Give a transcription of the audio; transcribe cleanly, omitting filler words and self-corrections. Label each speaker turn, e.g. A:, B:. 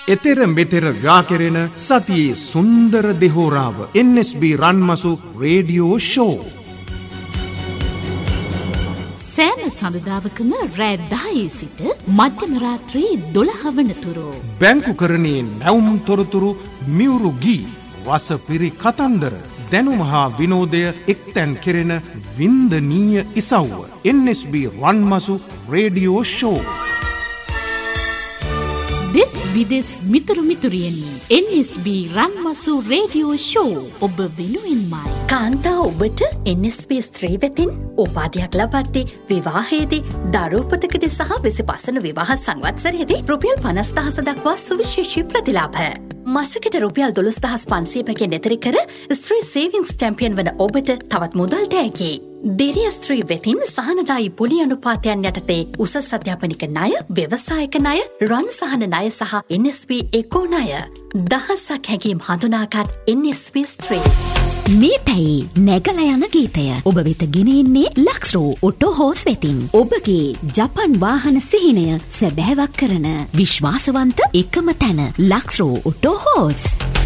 A: එතෙර මෙතෙර ව්‍යාකරෙන සතියේ සුන්දර දෙහෝරාව NSB රන්මසු රේඩියෝ ෂෝ.
B: සෑම සඳුදාවකම රෑ 10 සිට මධ්‍යම රාත්‍රී 12 වනතුරු
A: බැංකුකරණයේ නැවුම් තොරතුරු මියුරු ගී වසපිරි කතන්දර දැනුම හා විනෝදය එක්තැන් කෙරෙන වින්දනීය ඉසව්ව NSB රන්මසු රේඩියෝ ෂෝ.
B: දෙස් විදෙස් මිතුරු මිතුරියනි NSB රන්මසු රේඩියෝ ෂෝ ඔබ වෙනුවෙන්මයි.
C: කාන්තා ඔබට NSB ස්ත්‍රී වෙතින් උපාධියක් ලබද්දී විවාහයේදී දරුපතකද සහ 25 විවාහ සංවත්සරයේදී රුපියල් 50,000 දක්වා සුවිශේෂී ප්‍රතිලාභ. මාසකට රුපියල් 12,500 නෙතර කර ස්ත්‍රී සේවිංග්ස් චැම්පියන් වන ඔබට තවත් මුදල් තෑගි. දෙරිය ස්ත්‍රී වෙතින් සහනදායි පොලි අනුපාතයන් යටතේ උසස් අධ්‍යාපනික ණය, ව්‍යවසායක ණය, රන් සහන ණය සහ NSB එකෝ ණය. දහසක් හැඟීම් හඳුනාගත් NSB ස්ත්‍රී.
D: මේ පැයි නැගල යන ගීතය ඔබ වෙත ගෙන එන්නේ ලක්ස්රෝ ඔටෝ හෝස් වෙතින්. ඔබගේ ජපන් වාහන සිහිනය සැබෑවක් කරන විශ්වාසවන්ත එකම තැන ලක්ස්රෝ ඔටෝ හෝස්.